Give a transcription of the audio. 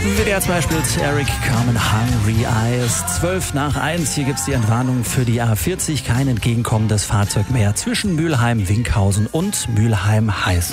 WDR 2 spielt Eric Carmen Hungry Eyes. 1:12. Hier gibt's die Entwarnung für die A40. Kein entgegenkommendes Fahrzeug mehr zwischen Mülheim-Winkhausen und Mülheim-Heißen.